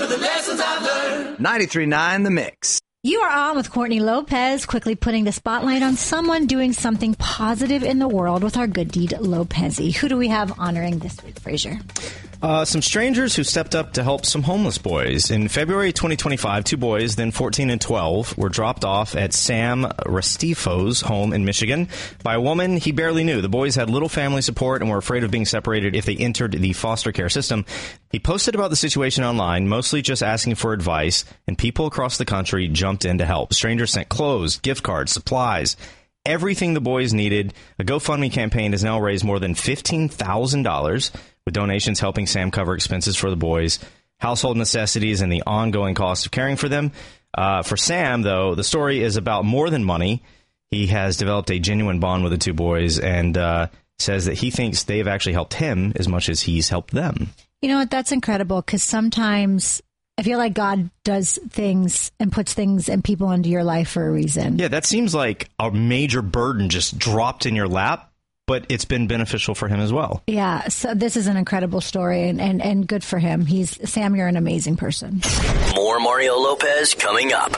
the lessons I've learned. 93.9 The Mix. You are on with Courtney Lopez, quickly putting the spotlight on someone doing something positive in the world with our good deed, Lopez-y. Who do we have honoring this week, Frazier? Some strangers who stepped up to help some homeless boys. In February 2025, two boys, then 14 and 12, were dropped off at Sam Restifo's home in Michigan by a woman he barely knew. The boys had little family support and were afraid of being separated if they entered the foster care system. He posted about the situation online, mostly just asking for advice, and people across the country jumped in to help. Strangers sent clothes, gift cards, supplies, everything the boys needed. A GoFundMe campaign has now raised more than $15,000, with donations helping Sam cover expenses for the boys, household necessities, and the ongoing cost of caring for them. For Sam, though, the story is about more than money. He has developed a genuine bond with the two boys and says that he thinks they've actually helped him as much as he's helped them. You know what? That's incredible, because sometimes I feel like God does things and puts things and people into your life for a reason. Yeah, that seems like a major burden just dropped in your lap, but it's been beneficial for him as well. Yeah, so this is an incredible story, and good for him. Sam, you're an amazing person. More Mario Lopez coming up.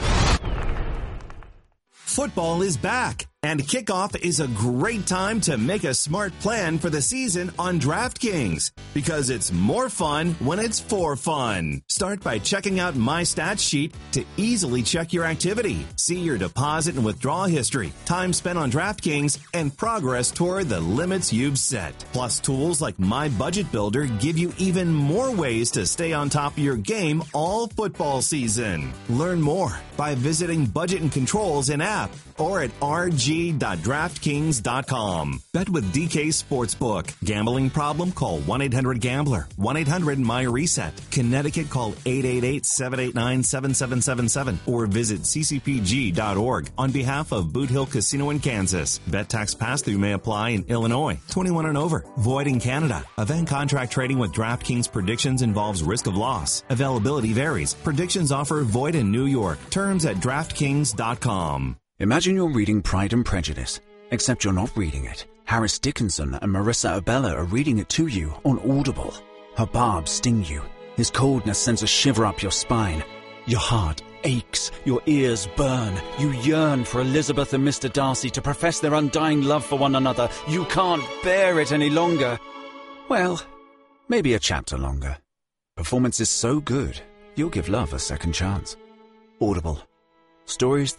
Football is back, and kickoff is a great time to make a smart plan for the season on DraftKings, because it's more fun when it's for fun. Start by checking out My Stats Sheet to easily check your activity, see your deposit and withdrawal history, time spent on DraftKings, and progress toward the limits you've set. Plus, tools like My Budget Builder give you even more ways to stay on top of your game all football season. Learn more by visiting Budget and Controls in app or at rg.draftkings.com. Bet with DK Sportsbook. Gambling problem? Call 1-800-GAMBLER. 1-800-MY-RESET. Connecticut, call 888-789-7777 or visit ccpg.org on behalf of Boot Hill Casino in Kansas. Bet tax pass-through may apply in Illinois. 21 and over. Void in Canada. Event contract trading with DraftKings predictions involves risk of loss. Availability varies. Predictions offer void in New York. Terms at DraftKings.com. Imagine you're reading Pride and Prejudice, except you're not reading it. Harris Dickinson and Marissa Abella are reading it to you on Audible. Her barbs sting you. His coldness sends a shiver up your spine. Your heart aches. Your ears burn. You yearn for Elizabeth and Mr. Darcy to profess their undying love for one another. You can't bear it any longer. Well, maybe a chapter longer. Performance is so good, you'll give love a second chance. Audible. Stories